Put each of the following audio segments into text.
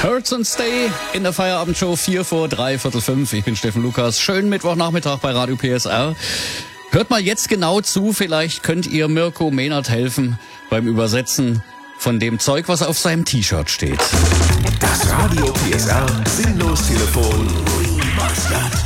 Hurts and Stay in der Feierabendshow 4 vor 5:03. Ich bin Steffen Lukas. Schönen Mittwochnachmittag bei Radio PSR. Hört mal jetzt genau zu, vielleicht könnt ihr Mirko Mehnert helfen beim Übersetzen von dem Zeug, was auf seinem T-Shirt steht. Das Radio PSR Sinnlos-Telefon Remastered.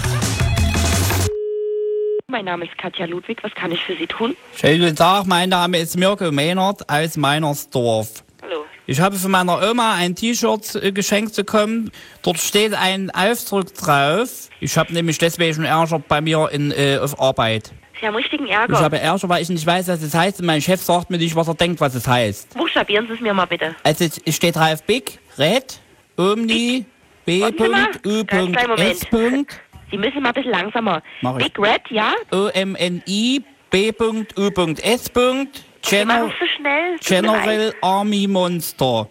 Mein Name ist Katja Ludwig. Was kann ich für Sie tun? Schönen guten Tag, mein Name ist Mirko Mehnert aus Meinersdorf. Hallo. Ich habe von meiner Oma ein T-Shirt geschenkt bekommen. Dort steht ein Aufdruck drauf. Ich habe nämlich deswegen Ärger bei mir auf Arbeit. Sie haben richtigen Ärger. Ich habe Ärger, weil ich nicht weiß, was es heißt. Und mein Chef sagt mir nicht, was er denkt, was es heißt. Buchstabieren Sie es mir mal bitte. Also es steht drauf Big, Red, Omni, B. U. S. Sie müssen mal ein bisschen langsamer. Mach ich. Big Red, ja? OMNI, B. U. S. Sie machen es so schnell. Tut mir General leid. Army Monster.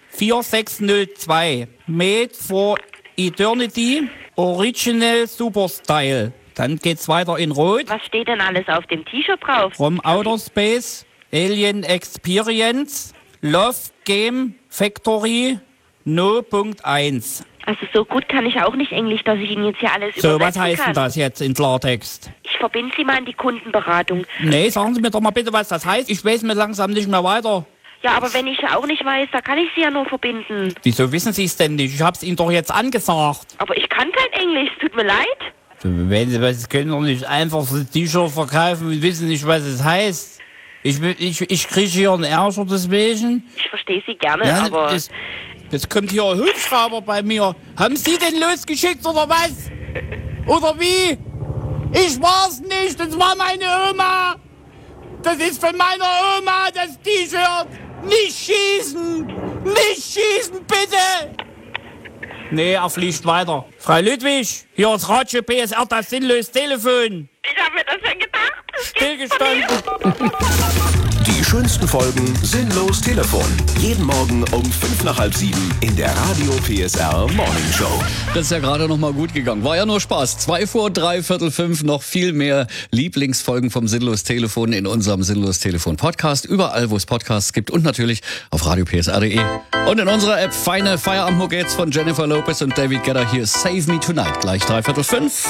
4602. Made for Eternity. Original Super Style. Dann geht's weiter in Rot. Was steht denn alles auf dem T-Shirt drauf? From Outer Space. Alien Experience. Love Game Factory. No.1. Also so gut kann ich auch nicht Englisch, dass ich Ihnen jetzt hier alles So, übersetzen was heißt kann. denn das jetzt in Klartext? Ich verbinde Sie mal in die Kundenberatung. Nee, sagen Sie mir doch mal bitte, was das heißt. Ich weiß mir langsam nicht mehr weiter. Ja, aber wenn ich auch nicht weiß, da kann ich Sie ja nur verbinden. Wieso wissen Sie es denn nicht? Ich hab's Ihnen doch jetzt angesagt. Aber ich kann kein Englisch, tut mir leid. Wenn Sie was können doch nicht einfach so ein T-Shirt verkaufen und wissen nicht, was es heißt. Ich kriege hier einen Ärger deswegen. Ich verstehe Sie gerne, Ja, aber... jetzt kommt hier ein Hubschrauber bei mir. Haben Sie den losgeschickt oder was? Oder wie? Ich war's nicht, das war meine Oma. Das ist von meiner Oma, das T-Shirt. Nicht schießen! Nicht schießen, bitte! Nee, er fliegt weiter. Frau Ludwig, hier ist Radio PSR, das sinnlose Telefon. Ich habe mir das schon gedacht. Stillgestanden. Die schönsten Folgen Sinnlos Telefon. Jeden Morgen um 6:55 in der Radio PSR Morning Show. Das ist ja gerade noch mal gut gegangen. War ja nur Spaß. 2 vor 5:03. Noch viel mehr Lieblingsfolgen vom Sinnlos-Telefon in unserem Sinnlos-Telefon-Podcast. Überall, wo es Podcasts gibt und natürlich auf radiopsr.de. Und in unserer App feine Feierabend-Muggets von Jennifer Lopez und David Guetta. Hier ist Save Me Tonight. Gleich 5:03.